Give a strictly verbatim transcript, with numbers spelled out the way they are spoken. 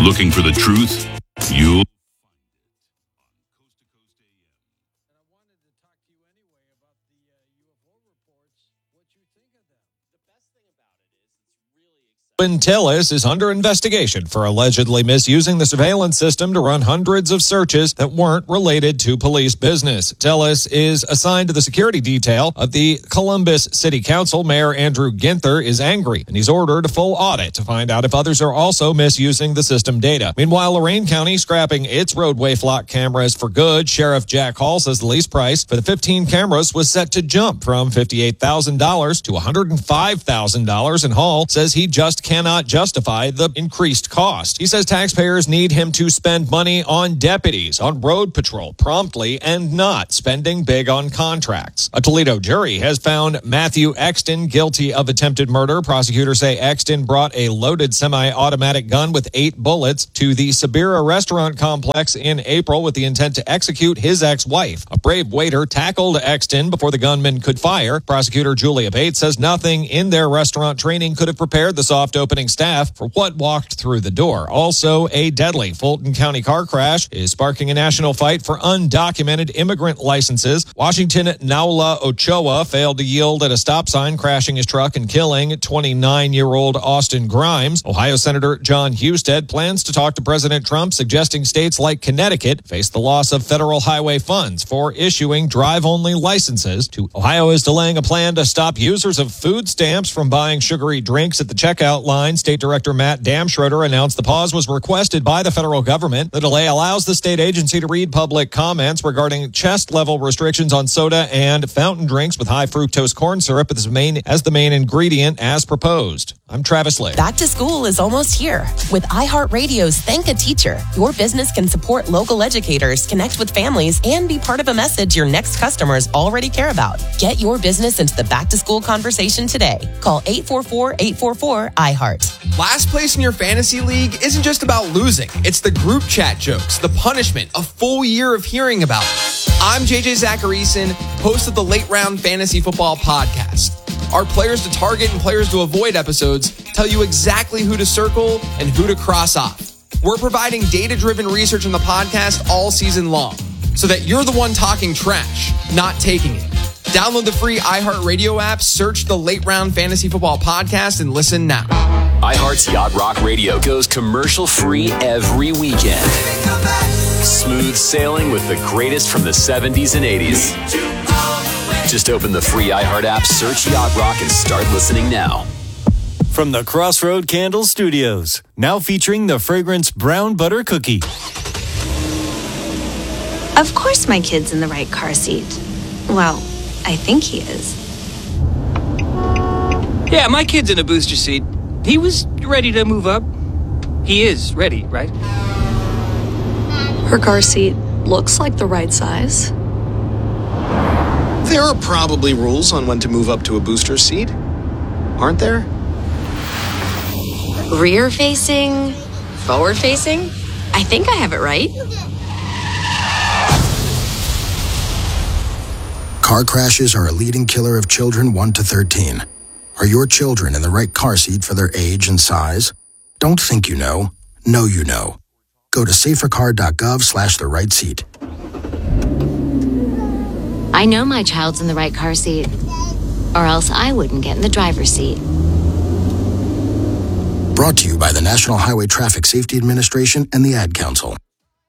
Looking for the truth? You'll Telus is under investigation for allegedly misusing the surveillance system to run hundreds of searches that weren't related to police business. Telus is assigned to the security detail of the Columbus City Council. Mayor Andrew Ginther is angry, and he's ordered a full audit to find out if others are also misusing the system data. Meanwhile, Lorain County scrapping its roadway flock cameras for good. Sheriff Jack Hall says the lease price for the fifteen cameras was set to jump from fifty-eight thousand dollars to one hundred five thousand dollars, and Hall says he just cannot justify the increased cost. He says taxpayers need him to spend money on deputies, on road patrol promptly, and not spending big on contracts. A Toledo jury has found Matthew Exton guilty of attempted murder. Prosecutors say Exton brought a loaded semi-automatic gun with eight bullets to the Sabira restaurant complex in April with the intent to execute his ex-wife. A brave waiter tackled Exton before the gunman could fire. Prosecutor Julia Bates says nothing in their restaurant training could have prepared the soft opening staff for what walked through the door. Also, a deadly Fulton County car crash is sparking a national fight for undocumented immigrant licenses. Washington Naula Ochoa failed to yield at a stop sign, crashing his truck and killing twenty-nine-year-old Austin Grimes. Ohio Senator John Husted plans to talk to President Trump, suggesting states like Connecticut face the loss of federal highway funds for issuing drive-only licenses. To Ohio is delaying a plan to stop users of food stamps from buying sugary drinks at the checkout line. State Director Matt Damschroeder announced the pause was requested by the federal government. The delay allows the state agency to read public comments regarding chest-level restrictions on soda and fountain drinks with high fructose corn syrup as the main, as the main ingredient as proposed. I'm Travis Lake. Back to school is almost here. With iHeartRadio's Thank a Teacher, your business can support local educators, connect with families, and be part of a message your next customers already care about. Get your business into the back-to-school conversation today. Call eight four four, eight four four, iHeart. Last place in your fantasy league isn't just about losing. It's the group chat jokes, the punishment, a full year of hearing about it. I'm J J Zacharyson, host of the Late Round Fantasy Football Podcast. Our players to target and players to avoid episodes tell you exactly who to circle and who to cross off. We're providing data-driven research on the podcast all season long so that you're the one talking trash, not taking it. Download the free iHeartRadio app, search the Late Round Fantasy Football Podcast, and listen now. iHeart's Yacht Rock Radio goes commercial-free every weekend. Smooth sailing with the greatest from the seventies and eighties. Just open the free iHeart app, search Yacht Rock, and start listening now. From the Crossroad Candle Studios, now featuring the fragrance brown butter cookie. Of course my kid's in the right car seat. Well, I think he is. Yeah, my kid's in a booster seat. He was ready to move up. He is ready, right? Her car seat looks like the right size. There are probably rules on when to move up to a booster seat, aren't there? Rear facing, forward facing. I think I have it right. Car crashes are a leading killer of children one to thirteen. Are your children in the right car seat for their age and size? Don't think you know. Know you know. Go to safercar.gov slash the right seat. I know my child's in the right car seat, or else I wouldn't get in the driver's seat. Brought to you by the National Highway Traffic Safety Administration and the Ad Council.